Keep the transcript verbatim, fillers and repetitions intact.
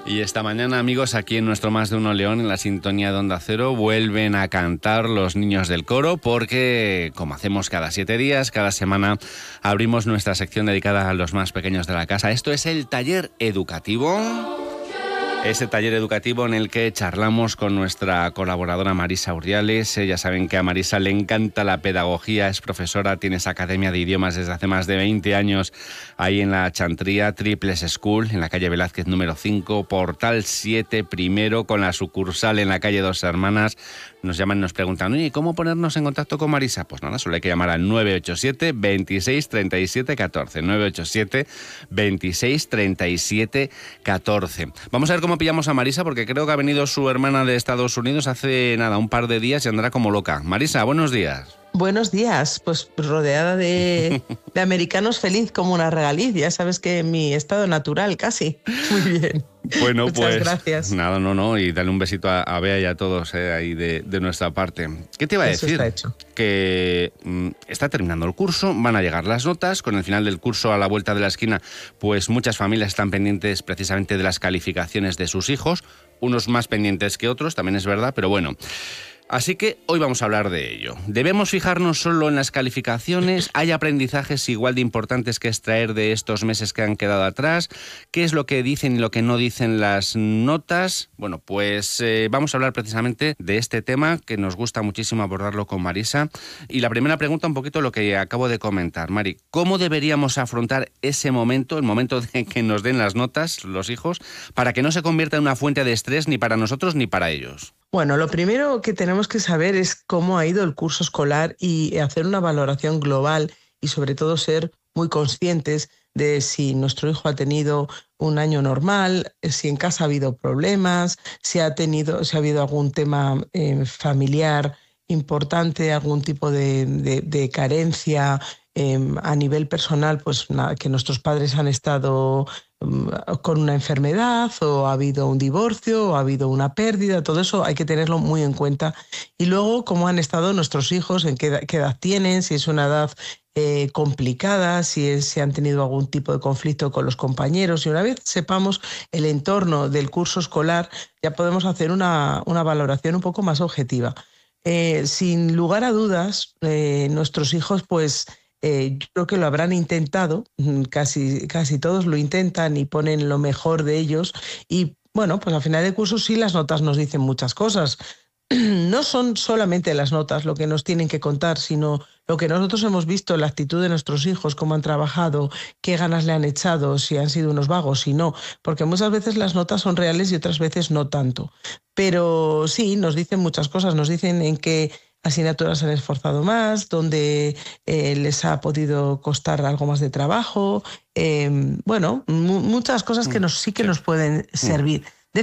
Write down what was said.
Y esta mañana, amigos, aquí en nuestro Más de Uno León, en la sintonía de Onda Cero, vuelven a cantar los niños del coro porque, como hacemos cada siete días, cada semana, abrimos nuestra sección dedicada a los más pequeños de la casa. Esto es el taller educativo. Ese taller educativo en el que charlamos con nuestra colaboradora Marisa Urdiales. Ya saben que a Marisa le encanta la pedagogía, es profesora, tiene esa academia de idiomas desde hace más de veinte años ahí en la Chantría, Triples School, en la calle Velázquez número cinco, Portal siete primero, con la sucursal en la calle Dos Hermanas. Nos llaman y nos preguntan, oye, ¿cómo ponernos en contacto con Marisa? Pues nada, solo hay que llamar al nueve ocho siete, veintiséis, treinta y siete, catorce. nueve ocho siete, veintiséis, treinta y siete, catorce. Vamos a ver cómo pillamos a Marisa, porque creo que ha venido su hermana de Estados Unidos hace nada, un par de días y andará como loca. Marisa, buenos días. Buenos días, pues rodeada de, de americanos, feliz como una regaliz. Ya sabes que en mi estado natural casi. Muy bien. Bueno, Muchas pues gracias. Nada, no, no, y dale un besito a, a Bea y a todos eh, ahí de, de nuestra parte. ¿Qué te iba a Eso decir? Está hecho. Que mm, está terminando el curso, van a llegar las notas, con el final del curso a la vuelta de la esquina, pues muchas familias están pendientes precisamente de las calificaciones de sus hijos, unos más pendientes que otros, también es verdad, pero bueno. Así que hoy vamos a hablar de ello. ¿Debemos fijarnos solo en las calificaciones? ¿Hay aprendizajes igual de importantes que extraer de estos meses que han quedado atrás? ¿Qué es lo que dicen y lo que no dicen las notas? Bueno, pues eh, vamos a hablar precisamente de este tema, que nos gusta muchísimo abordarlo con Marisa. Y la primera pregunta, un poquito lo que acabo de comentar. Mari, ¿cómo deberíamos afrontar ese momento, el momento de que nos den las notas los hijos, para que no se convierta en una fuente de estrés ni para nosotros ni para ellos? Bueno, lo primero que tenemos que saber es cómo ha ido el curso escolar y hacer una valoración global y sobre todo ser muy conscientes de si nuestro hijo ha tenido un año normal, si en casa ha habido problemas, si ha tenido, si ha habido algún tema eh, familiar importante, algún tipo de, de, de carencia eh, a nivel personal, pues nada, que nuestros padres han estado con una enfermedad o ha habido un divorcio o ha habido una pérdida, todo eso hay que tenerlo muy en cuenta. Y luego cómo han estado nuestros hijos, en qué, qué edad tienen, si es una edad eh, complicada, si, es, si han tenido algún tipo de conflicto con los compañeros. Y una vez sepamos el entorno del curso escolar, ya podemos hacer una, una valoración un poco más objetiva. Eh, sin lugar a dudas, eh, nuestros hijos pues Eh, yo creo que lo habrán intentado, casi, casi todos lo intentan y ponen lo mejor de ellos. Y bueno, pues al final del curso sí las notas nos dicen muchas cosas. No son solamente las notas lo que nos tienen que contar, sino lo que nosotros hemos visto, la actitud de nuestros hijos, cómo han trabajado, qué ganas le han echado, si han sido unos vagos, si no. Porque muchas veces las notas son reales y otras veces no tanto. Pero sí, nos dicen muchas cosas, nos dicen en qué asignaturas se han esforzado más, donde eh, les ha podido costar algo más de trabajo. Eh, bueno, m- muchas cosas que nos, sí que Sí. nos pueden servir.